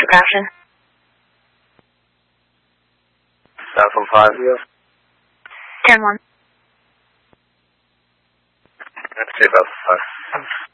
Mr. Grafton? South on 5, yes. 10-1. Let's see about 5.